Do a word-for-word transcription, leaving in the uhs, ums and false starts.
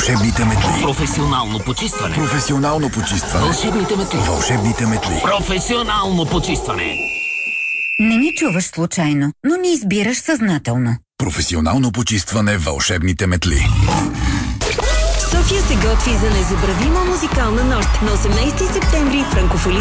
Вълшебните метли. Професионално почистване. Професионално почистване. Вълшебните метли. Вълшебните метли. Професионално почистване. Не ни чуваш случайно, но ни избираш съзнателно. Професионално почистване. Вълшебните метли. София се готви за незабравима музикална нощ на осемнайсети септември в Франкофолийския